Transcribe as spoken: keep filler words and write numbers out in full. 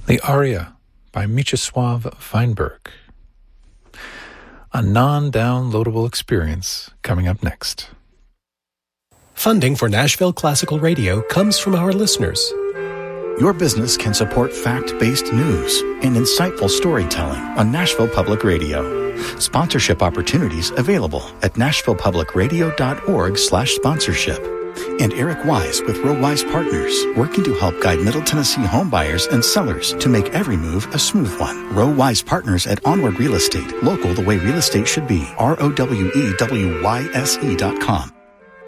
The Aria by Mieczysław Weinberg. A non-downloadable experience coming up next. Funding for Nashville Classical Radio comes from our listeners. Your business can support fact-based news and insightful storytelling on Nashville Public Radio. Sponsorship opportunities available at nashvillepublicradio.org slash sponsorship. And Eric Wise with Real Wise Partners, working to help guide Middle Tennessee homebuyers and sellers to make every move a smooth one. Row Wise Partners at Onward Real Estate, local the way real estate should be. R O W E W Y S E dot com.